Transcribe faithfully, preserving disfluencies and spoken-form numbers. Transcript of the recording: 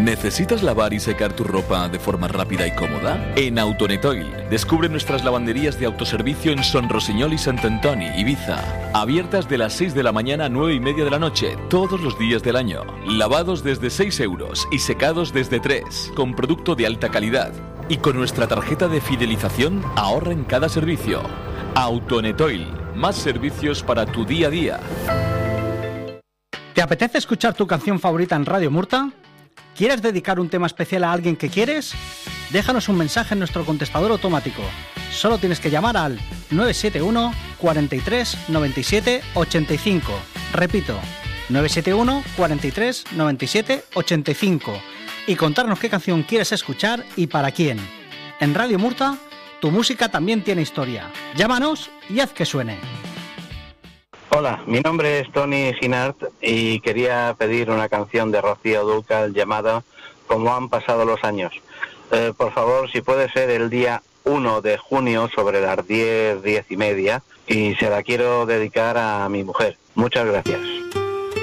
¿Necesitas lavar y secar tu ropa de forma rápida y cómoda? En Autonetoil, descubre nuestras lavanderías de autoservicio en Son Rossinyol y Sant Antoni, Ibiza. Abiertas de las seis de la mañana a nueve y media de la noche, todos los días del año. Lavados desde seis euros y secados desde tres, con producto de alta calidad. Y con nuestra tarjeta de fidelización, ahorra en cada servicio. Autonetoil, más servicios para tu día a día. ¿Te apetece escuchar tu canción favorita en Radio Murta? ¿Quieres dedicar un tema especial a alguien que quieres? Déjanos un mensaje en nuestro contestador automático. Solo tienes que llamar al nueve siete uno, cuarenta y tres, noventa y siete, ochenta y cinco. Repito, nueve siete uno, cuarenta y tres, noventa y siete, ochenta y cinco. Y contarnos qué canción quieres escuchar y para quién. En Radio Murta, tu música también tiene historia. Llámanos y haz que suene. Hola, mi nombre es Tony Ginart y quería pedir una canción de Rocío Dúrcal llamada Como han pasado los años. Eh, por favor, si puede ser el día uno de junio sobre las diez, diez y media, y se la quiero dedicar a mi mujer. Muchas gracias.